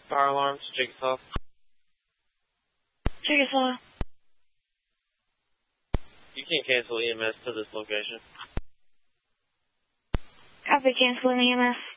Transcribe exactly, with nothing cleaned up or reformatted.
Fire alarms, Jigsaw. Jigsaw. You can cancel E M S to this location. Copy, canceling E M S.